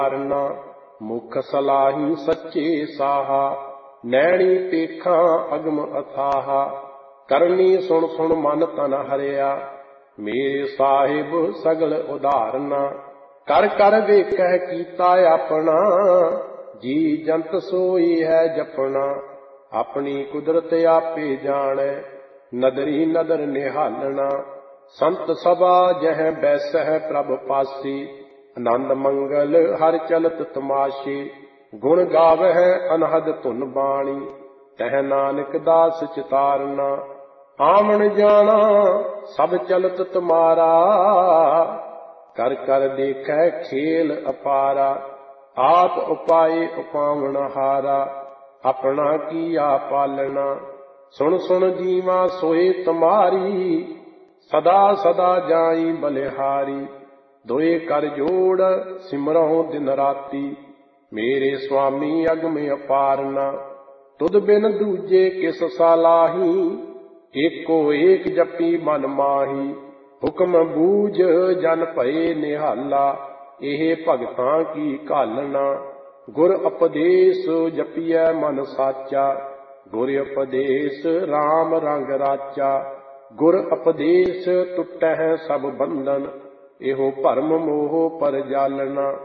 ਕਰਨਾ ਮੁਖ ਸਲਾਹੀ ਸੱਚੇ ਸਾਹਾ, ਨੈਣੀ ਪੇਖਾਂ ਅਗਮ ਅਥਾਹਾ। ਕਰਨੀ ਸੁਣ ਸੁਣ ਮਨ ਤਨ ਹਰਿਆ, ਮੇਰੇ ਸਾਹਿਬ ਸਗਲ ਉਧਾਰਨਾ। ਕਰ ਕਰ ਵੇਖੈ ਕੀਤਾ ਆਪਣਾ, ਜੀ ਜੰਤ ਸੋਈ ਹੈ ਜਪਣਾ। ਆਪਣੀ ਕੁਦਰਤ ਆਪੇ ਜਾਣੈ, ਨਦਰੀ ਨਦਰ ਨਿਹਾਲਣਾ। ਸੰਤ ਸਭਾ ਜਹ ਬੈਸਹਿ ਪ੍ਰਭ ਪਾਸੀ, ਆਨੰਦ ਮੰਗਲ ਹਰ ਚਲਤ ਤਮਾਸ਼ੇ। ਗੁਣ ਗਾਵਹਿ ਅਨਹਦ ਧੁਨ ਬਾਣੀ, ਤਹ ਨਾਨਕ ਦਾਸ ਚਿਤਾਰਨਾ। ਆਵਣ ਜਾਣਾ ਸਭ ਚਲਤ ਤੁਮਾਰਾ, ਕਰ ਕਰ ਦੇਖੈ ਖੇਲ ਅਪਾਰਾ। ਆਪ ਉਪਾਏ ਉਪਾਵਣ ਹਾਰਾ, ਆਪਣਾ ਕੀਆ ਪਾਲਣਾ। ਸੁਣ ਸੁਣ ਜੀਵਾ ਸੋਏ ਤੁਮਾਰੀ, ਸਦਾ ਸਦਾ ਜਾਈ ਬਲਿਹਾਰੀ। ਦੋਏ ਕਰ ਜੋੜ ਸਿਮਰਹੁ ਦਿਨ ਰਾਤੀ, ਮੇਰੇ ਸੁਆਮੀ ਅਗਮ ਅਪਾਰਨਾ। ਤੁਧ ਬਿਨ ਦੂਜੇ ਕਿਸ ਸਾਲਾਹੀ, ਏਕੋ ਏਕ ਜਪੀ ਮਨ ਮਾਹੀ। ਹੁਕਮ ਬੂਝ ਜਨ ਭਏ ਨਿਹਾਲਾ, ਇਹ ਭਗਤਾਂ ਕੀ ਘਾਲਣਾ। ਗੁਰ ਉਪਦੇਸ਼ ਜਪੀਐ ਮਨ ਸਾਚਾ, ਗੁਰ ਉਪਦੇਸ਼ RAM ਰੰਗ ਰਾਚਾ। ਗੁਰ ਉਪਦੇਸ਼ ਟੁੱਟਹਿ ਸਭ ਬੰਧਨ, ਇਹੋ ਭਰਮ ਮੋਹ ਪਰ ਜਾਲਣਾ।